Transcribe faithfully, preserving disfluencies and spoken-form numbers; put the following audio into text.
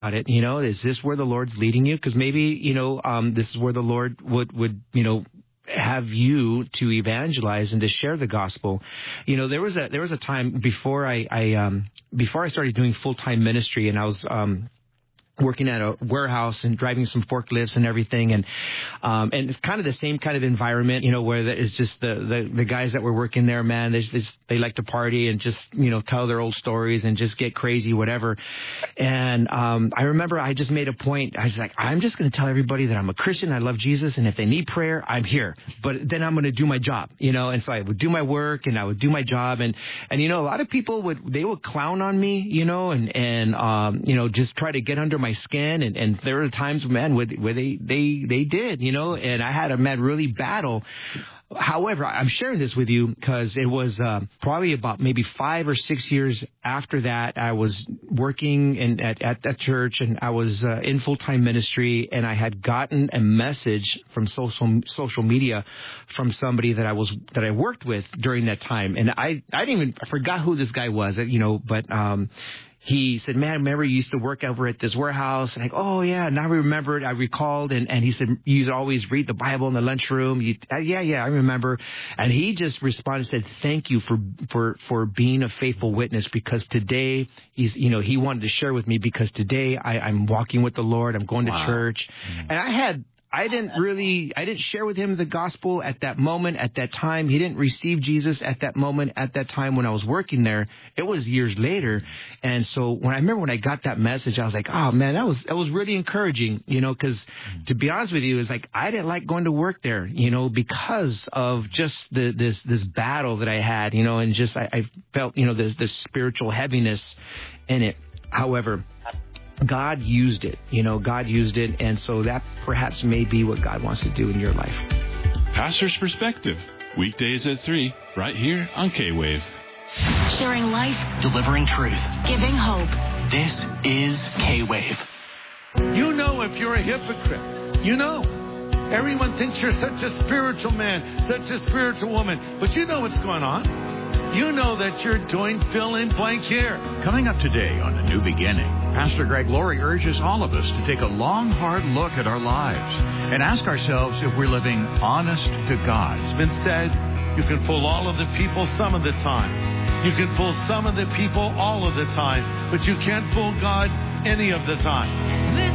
about it. You know, is this where the Lord's leading you? Because maybe, you know, um, this is where the Lord would, would, you know, have you to evangelize and to share the gospel. You know, there was a, there was a time before I, I, um, before I started doing full-time ministry, and I was, um, working at a warehouse and driving some forklifts and everything. And, um, and it's kind of the same kind of environment, you know, where the, it's just the, the, the guys that were working there, man, they just, they like to party and just, you know, tell their old stories and just get crazy, whatever. And, um, I remember I just made a point. I was like, I'm just going to tell everybody that I'm a Christian. I love Jesus. And if they need prayer, I'm here, but then I'm going to do my job, you know? And so I would do my work and I would do my job. And, and, you know, a lot of people would, they would clown on me, you know, and, and, um, you know, just try to get under my skin, and, and there were times, man, where, where they, they, they did, you know, and I had a man really battle. However, I'm sharing this with you because it was uh, probably about maybe five or six years after that. I was working in, at, at that church, and I was uh, in full-time ministry, and I had gotten a message from social social media from somebody that I was that I worked with during that time, and I I didn't even I forgot who this guy was, you know, but. Um, He said, man, remember you used to work over at this warehouse? And I go, oh, yeah, now I remembered. I recalled. And, and he said, you used to always read the Bible in the lunchroom. You, uh, yeah, yeah, I remember. And he just responded and said, thank you for, for, for being a faithful witness, because today he's, you know, he wanted to share with me because today I, I'm walking with the Lord. I'm going wow. to church. Mm. And I had I didn't really, I didn't share with him the gospel at that moment, at that time. He didn't receive Jesus at that moment, at that time when I was working there. It was years later. And so when I remember when I got that message, I was like, oh man, that was, that was really encouraging, you know, because to be honest with you, it's like, I didn't like going to work there, you know, because of just the, this, this battle that I had, you know, and just, I, I felt, you know, this, this spiritual heaviness in it. However, God used it, you know, God used it. And so that perhaps may be what God wants to do in your life. Pastor's Perspective, weekdays at three, right here on K-Wave. Sharing life, delivering truth, giving hope. This is K-Wave. You know if you're a hypocrite. You know. Everyone thinks you're such a spiritual man, such a spiritual woman. But you know what's going on. You know that you're doing fill in blank here. Coming up today on A New Beginning, Pastor Greg Laurie urges all of us to take a long, hard look at our lives and ask ourselves if we're living honest to God. It's been said, you can fool all of the people some of the time. You can fool some of the people all of the time, but you can't fool God any of the time.